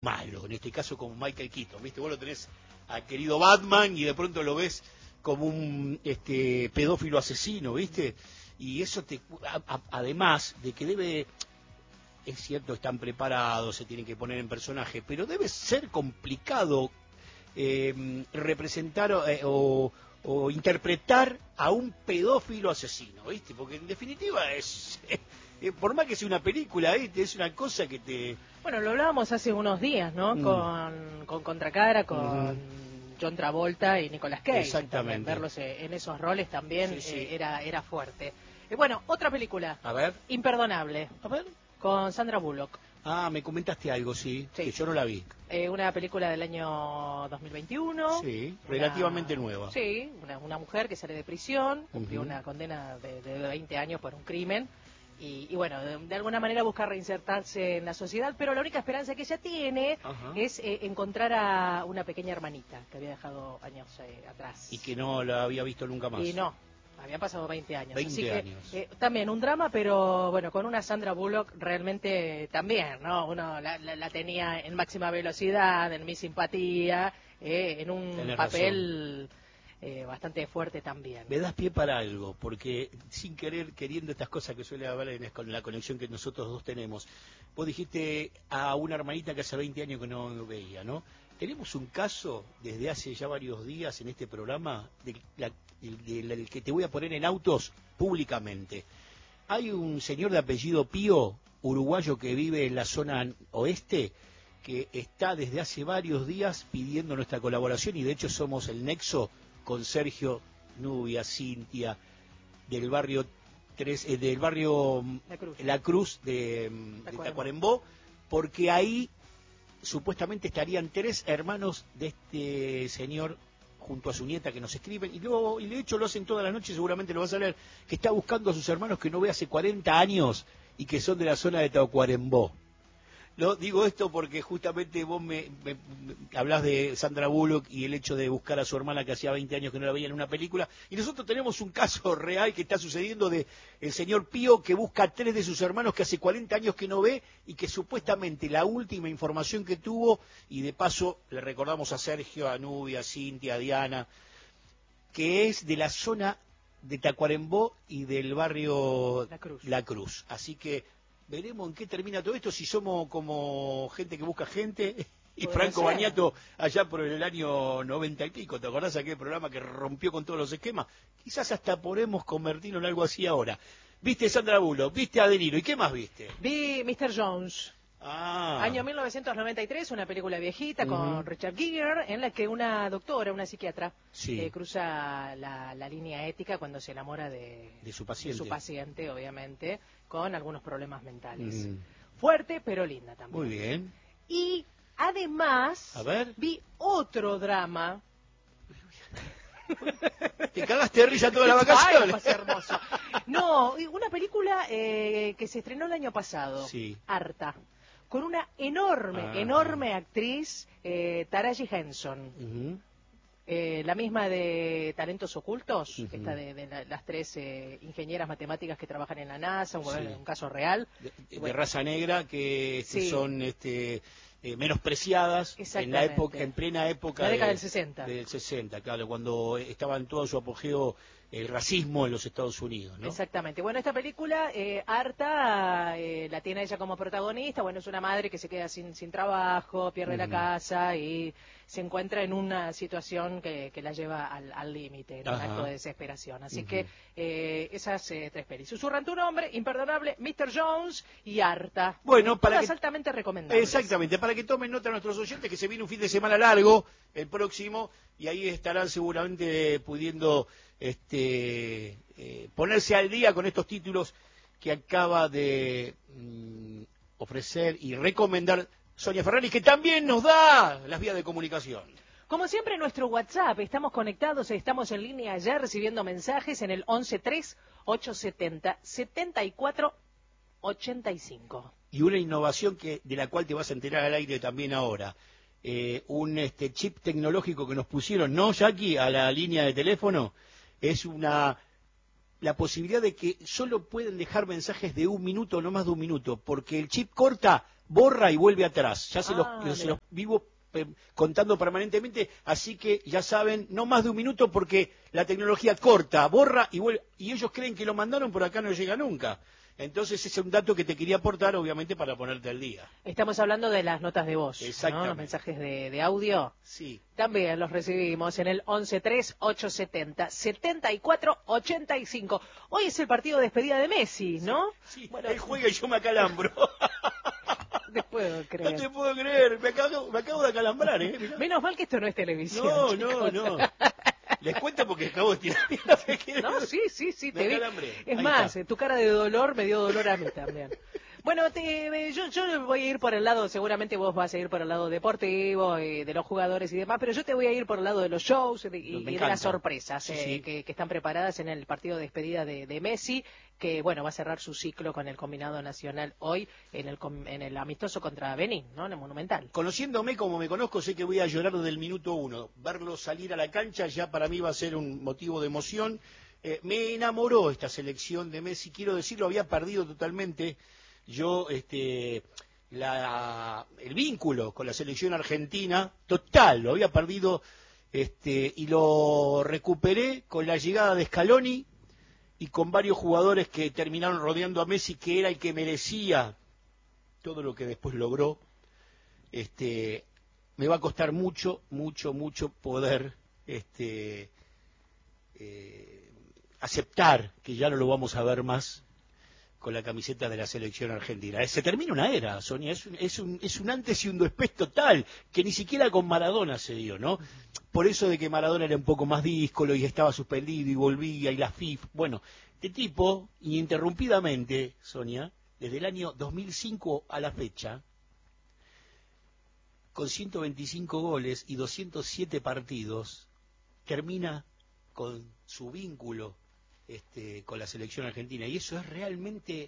malo, en este caso como Michael Keaton, ¿viste? Vos lo tenés al querido Batman y de pronto lo ves como un pedófilo asesino, ¿viste? Y eso además de que debe, es cierto, están preparados, se tienen que poner en personaje, pero debe ser complicado representar o interpretar a un pedófilo asesino, ¿viste? Porque en definitiva es, por más que sea una película, ¿viste? Es una cosa que te... Bueno, lo hablábamos hace unos días, ¿no? Con Contracara, con John Travolta y Nicolas Cage. Exactamente. También, verlos en esos roles también Sí. era fuerte. Bueno, otra película. A ver. Imperdonable. A ver. Con Sandra Bullock. Ah, me comentaste algo, sí. Que yo no la vi. Una película del año 2021. Sí, relativamente nueva. Sí, una mujer que sale de prisión, cumplió una condena de 20 años por un crimen. Y bueno, de alguna manera busca reinsertarse en la sociedad, pero la única esperanza que ella tiene es encontrar a una pequeña hermanita que había dejado años atrás. Y que no la había visto nunca más. Y no, habían pasado 20 años. 20 así años. Que también un drama, pero bueno, con una Sandra Bullock realmente también, ¿no? Uno la tenía en máxima velocidad, en mi simpatía, en un Tenés papel... bastante fuerte también. Me das pie para algo, porque sin querer, queriendo estas cosas que suele haber con la conexión que nosotros dos tenemos, vos dijiste a una hermanita que hace 20 años que no veía, ¿no? Tenemos un caso desde hace ya varios días en este programa del que te voy a poner en autos públicamente. Hay un señor de apellido Pío, uruguayo, que vive en la zona oeste, que está desde hace varios días pidiendo nuestra colaboración, y de hecho somos el nexo con Sergio, Nubia, Cintia, del barrio La Cruz de Tacuarembó, porque ahí supuestamente estarían 3 hermanos de este señor junto a su nieta que nos escriben, y de hecho lo hacen toda la noche, seguramente lo vas a leer, que está buscando a sus hermanos que no ve hace 40 años y que son de la zona de Tacuarembó. No, digo esto porque justamente vos me hablás de Sandra Bullock y el hecho de buscar a su hermana que hacía 20 años que no la veía en una película, y nosotros tenemos un caso real que está sucediendo de el señor Pío, que busca a 3 de sus hermanos que hace 40 años que no ve, y que supuestamente la última información que tuvo, y de paso le recordamos a Sergio, a Nubia, a Cintia, a Diana, que es de la zona de Tacuarembó y del barrio La Cruz. Así que veremos en qué termina todo esto, si somos como gente que busca gente, y Franco Bagnato allá por el año 90 y pico, ¿te acordás aquel programa que rompió con todos los esquemas? Quizás hasta podemos convertirlo en algo así ahora. ¿Viste Sandra Bullock? ¿Viste a De Niro? ¿Y qué más viste? Vi Mr. Jones. Año 1993, una película viejita con Richard Gere, en la que una doctora, una psiquiatra, cruza la línea ética cuando se enamora de su paciente, obviamente, con algunos problemas mentales. Fuerte, pero linda también. Muy bien. Y además, vi otro drama. Te cagaste de risa toda la vacación. Ay, hermoso. No, una película que se estrenó el año pasado, Harta, con una enorme actriz, Taraji Henson. La misma de Talentos Ocultos, esta de las 3 ingenieras matemáticas que trabajan en la NASA, un caso real. De raza negra, que son menospreciadas en la época, en plena época la década del 60. Del 60, claro, cuando estaba en todo su apogeo el racismo en los Estados Unidos, ¿no? Exactamente. Bueno, esta película, Harta, la tiene ella como protagonista. Bueno, es una madre que se queda sin trabajo, pierde la casa y se encuentra en una situación que la lleva al límite, en un acto de desesperación. Así que esas 3 pelis. Susurrante un hombre, Imperdonable, Mr. Jones y Harta. Bueno, todas altamente recomendables. Exactamente, para que tomen nota nuestros oyentes que se viene un fin de semana largo, el próximo, y ahí estarán seguramente pudiendo ponerse al día con estos títulos que acaba de ofrecer y recomendar Sonia Ferrari, que también nos da las vías de comunicación. Como siempre, nuestro WhatsApp, estamos conectados, estamos en línea ya recibiendo mensajes en el 113870-7485. Y una innovación de la cual te vas a enterar al aire también ahora. Un chip tecnológico que nos pusieron, ¿no, Jackie?, a la línea de teléfono, es la posibilidad de que solo pueden dejar mensajes de 1 minuto, no más de 1 minuto, porque el chip corta borra y vuelve atrás. Ya se mira. los vivo contando permanentemente, así que ya saben, no más de un minuto porque la tecnología corta, borra y vuelve, y ellos creen que lo mandaron, por acá no llega nunca. Entonces ese es un dato que te quería aportar, obviamente, para ponerte al día. Estamos hablando de las notas de voz, Exactamente. ¿no? Los mensajes de audio. Sí. También los recibimos en el 113870-7485. Hoy es el partido de despedida de Messi, ¿no? Sí, bueno, él juega y yo me acalambro. No te puedo creer. No te puedo creer, me acabo de acalambrar, ¿eh? Mirá. Menos mal que esto no es televisión. No, chicos. no. Les cuento porque acabo de tirar la pequeña. No, sí, te vi. Es Ahí más, está. tu cara de dolor me dio dolor a mí también. Bueno, yo voy a ir por el lado, seguramente vos vas a ir por el lado deportivo, de los jugadores y demás, pero yo te voy a ir por el lado de los shows y de las sorpresas Sí. que están preparadas en el partido de despedida de Messi, que bueno, va a cerrar su ciclo con el combinado nacional hoy en el amistoso contra Benín, ¿no? En el Monumental. Conociéndome como me conozco, sé que voy a llorar desde el minuto 1. Verlo salir a la cancha ya para mí va a ser un motivo de emoción. Me enamoró esta selección de Messi, quiero decirlo, había perdido totalmente yo el vínculo con la selección argentina, total, lo había perdido y lo recuperé con la llegada de Scaloni y con varios jugadores que terminaron rodeando a Messi, que era el que merecía todo lo que después logró. Me va a costar mucho poder aceptar que ya no lo vamos a ver más con la camiseta de la selección argentina. Se termina una era, Sonia, es un antes y un después total, que ni siquiera con Maradona se dio, ¿no? Por eso de que Maradona era un poco más díscolo y estaba suspendido y volvía y la FIFA. Bueno, este tipo, ininterrumpidamente, Sonia, desde el año 2005 a la fecha, con 125 goles y 207 partidos, termina con su vínculo con la selección argentina, y eso es realmente,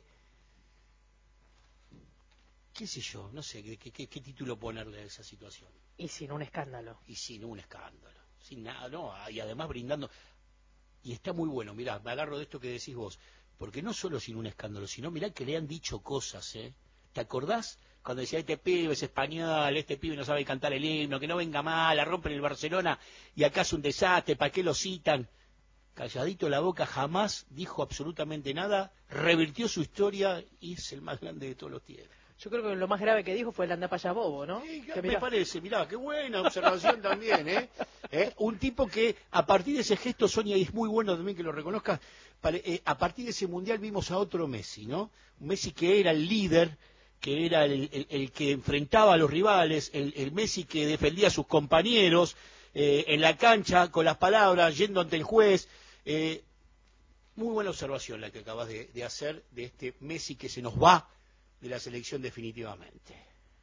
qué sé yo, no sé qué título ponerle a esa situación. Y sin un escándalo. Y sin un escándalo, sin nada, no, y además brindando, y está muy bueno, mirá, me agarro de esto que decís vos, porque no solo sin un escándalo, sino mirá que le han dicho cosas, ¿te acordás? Cuando decía, este pibe es español, este pibe no sabe cantar el himno, que no venga mal, la rompen el Barcelona, y acá es un desastre, ¿para qué lo citan? Calladito la boca, jamás dijo absolutamente nada, revirtió su historia y es el más grande de todos los tiempos. Yo creo que lo más grave que dijo fue el andapaya bobo, ¿no? Sí, me parece, mirá, qué buena observación también, Un tipo que a partir de ese gesto, Sonia, y es muy bueno también que lo reconozcas, a partir de ese mundial vimos a otro Messi, ¿no? Un Messi que era el líder, que era el que enfrentaba a los rivales, el Messi que defendía a sus compañeros en la cancha con las palabras, yendo ante el juez. Muy buena observación la que acabas de hacer de este Messi que se nos va de la selección definitivamente.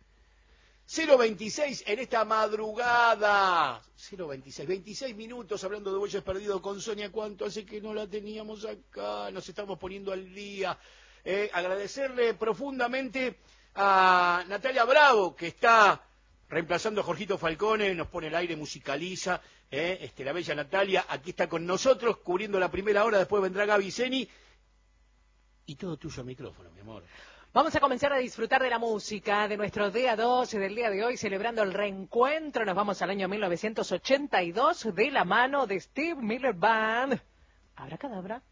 0:26 en esta madrugada. 0:26, 26 minutos hablando de Bueyes Perdido con Sonia. ¿Cuánto hace que no la teníamos acá? Nos estamos poniendo al día. Agradecerle profundamente a Natalia Bravo, que está reemplazando a Jorgito Falcone, nos pone el aire, musicaliza, la bella Natalia, aquí está con nosotros, cubriendo la primera hora, después vendrá Gaby Zeni, y todo tuyo al micrófono, mi amor. Vamos a comenzar a disfrutar de la música, de nuestro día 12 del día de hoy, celebrando el reencuentro. Nos vamos al año 1982 de la mano de Steve Miller Band. Abracadabra.